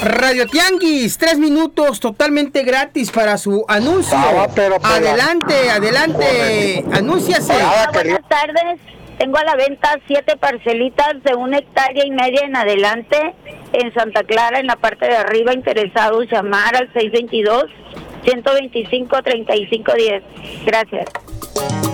Radio Tianguis, 3 minutos totalmente gratis para su anuncio. Adelante, anúnciase. Buenas tardes. Tengo a la venta 7 parcelitas de 1,5 hectáreas en adelante en Santa Clara, en la parte de arriba. Interesados, llamar al 622-125-3510. Gracias.